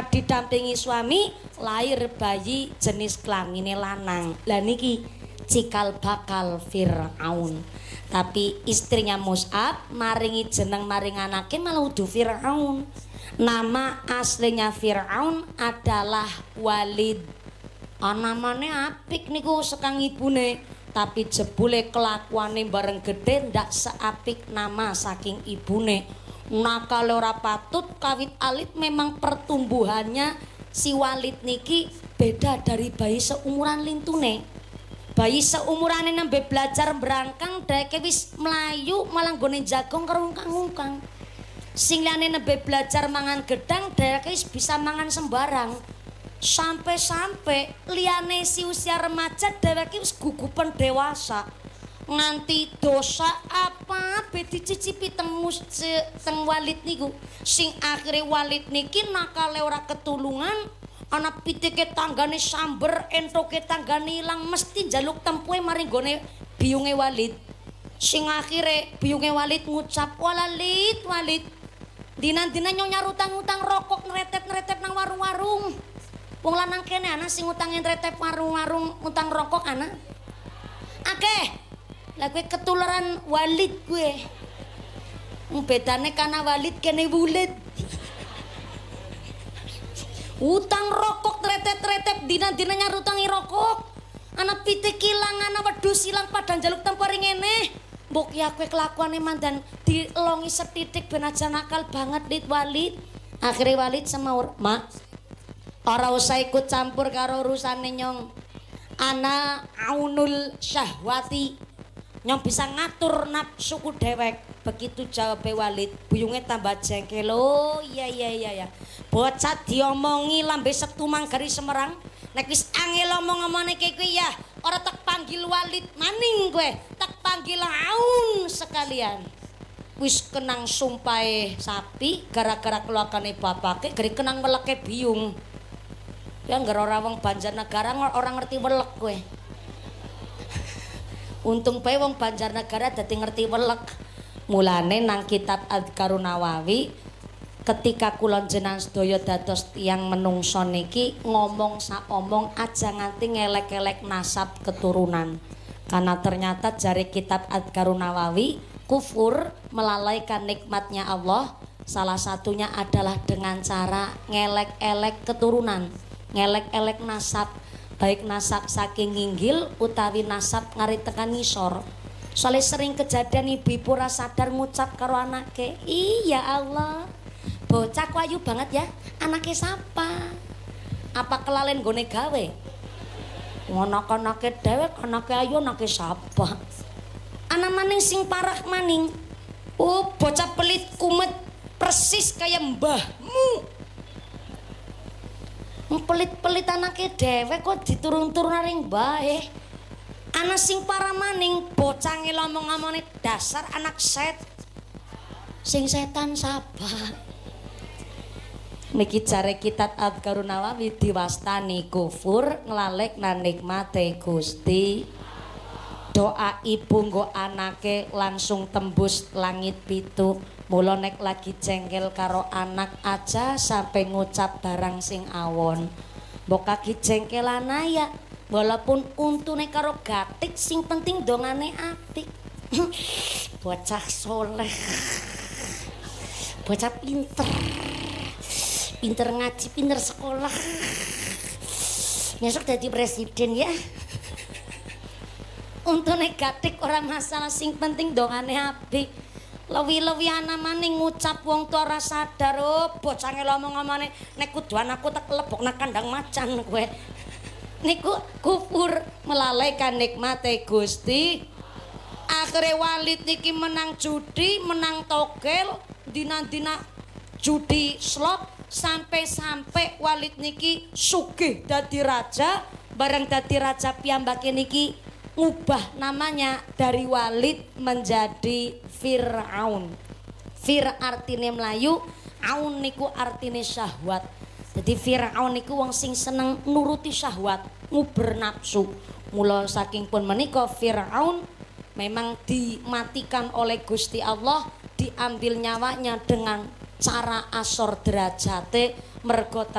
sempat didampingi suami, lahir bayi jenis kelangine lanang. Lah niki cikal bakal Fir'aun. Tapi istrinya Mus'ab maringi jeneng maring anake malah udu Fir'aun. Nama aslinya Fir'aun adalah Walid. Namane apik niku sekang ibune, tapi jebule kelakuane bareng gedhe ndak seapik nama saking ibune. Nakale ora patut kawit alit memang pertumbuhannya si Walid niki beda dari bayi seumuran lintune. Bayi seumurane nembe belajar berangkang dheke wis mlayu malah nggone jagong karo ungkang-ungkang. Sing liyane nembe belajar mangan gedang dheke wis bisa mangan sembarang. Sampai liyane si usia remaja dheweke wis gugupen dewasa. Nganti dosa apa be dicicipi teng Walid niku. Sing akhire Walid niki nakale ora ketulungan, ana pitike tanggane samber, entoke tanggane ilang, mesti njaluk tempuhe mari nggone biyunge Walid. Sing akhire biyunge Walid ngucap, "Walid, Walid. Dina-dina nyonya utang-utang rokok nretep-nretep nang warung-warung. Wong lanang kene ana sing utange nretep warung-warung utang rokok ana. Akeh. Lah kowe ketularan Walid kowe. Bedane kana Walid kene wulit. Utang rokok tretep-tretep dina-dina nyarutangi rokok. Ana pitik ilang, ana wedhus ilang padha njaluk tempori ngene. Mbok ya kowe kelakuane mandan dilongi setitik ben aja nakal banget Dit Walid. Akhire Walid semaur, "Mak, ora usah ikut campur karo urusane nyong. Ana aunul syahwati. Nyong bisa ngatur nafsuku dewek." Begitu jawab Walid, buyunge tambah jengkel. "Oh iya. Bocah diomongi lambe setu manggari Semerang. Nek wis angel omong-omone kowe ya, ora tak panggil Walid maning kowe, tak panggil Aun sekalian." Wis kenang sumpahe sapi gara-gara keluargane bapake, gere kenang weleke biyung. Ya ngger ora wong Banjarnegara orang ngerti welek kowe. Untung bae wong Banjarnegara dadi ngerti welek. Mulane nang kitab Adhkarun Nawawi ketika kula jenengan sedaya dados tiyang menungso niki ngomong sak omong aja nganti ngelek-elek nasab keturunan. Karena ternyata jari kitab Adhkarun Nawawi kufur melalaikan nikmatnya Allah salah satunya adalah dengan cara ngelek-elek keturunan, ngelek-elek nasab. Baik nasab saking nginggil utawi nasab ngari tekan ngisor. Soalnya sering kejadian ibu-ibu ora sadar ngucap karo anake, "Iya Allah, bocah ku ayu banget ya, anake sapa? Apa kelalen gone gawe?" Ngono-anake dhewek anake ayu anake sapa? Ana maning sing parah maning. Oh, bocah pelit kumet persis kaya mbahmu. Pelit-pelit anake dhewek kok diturun-turun ring bae. Ana sing parah maning bocah ngomong-ngomone dasar anak set. Sing setan sapa? Niki jare kitab Adhkarun Nawawi diwastani kufur nglalekna nikmate Gusti. Doa ibu nggo anake langsung tembus langit pitu. Mula nek lagi jengkel karo anak aja sampai ngucap barang sing awon. Mbok kaki jengkelan ya, walaupun untune karo gatik sing penting dongane apik. Bocah soleh. Bocah pinter. Pinter ngaji, pinter sekolah. Nyesuk dadi presiden ya. Untune gatik ora masalah sing penting dongane apik. Lewi-lewi ana maning ngucap wong tua ora sadar. Oh, bocah ngomong-ngomone nek kudu anakku tak lebokna kandang macan kowe. Niku kufur melalaikan nikmate Gusti. Akhire Walid niki menang judi, menang togel, dina-dina judi slot sampai Walid niki sugih dadi raja. Bareng dadi raja piyambake niki ngubah namanya dari Walid menjadi Fir'aun. Fir artine melayu, aun niku artine syahwat. Jadi Fir'aun niku wong sing seneng nuruti syahwat, nguber nafsu. Mula saking pun menika Fir'aun memang dimatikan oleh Gusti Allah, diambil nyawanya dengan cara asor derajate mergo